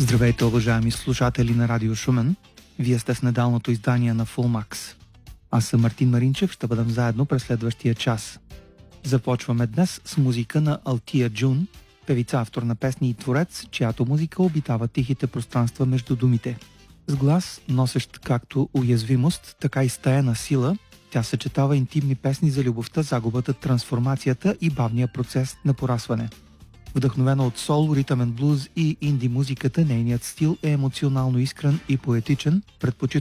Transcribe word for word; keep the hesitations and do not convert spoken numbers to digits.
Здравейте, уважаеми слушатели на Радио Шумен. Вие сте с недалното издание на Full Max. Аз съм Мартин Маринчев, ще бъдем заедно през следващия час. Започваме днес с музика на Алтия Джун, певица, автор на песни и творец, чиято музика обитава тихите пространства между думите. С глас, носещ както уязвимост, така и стаена сила, тя съчетава интимни песни за любовта, загубата, трансформацията и бавния процес на порасване. Вдъхновена от сол, ритъмен блуз и инди музиката, нейният стил е емоционално искрен и поетичен, предпочитан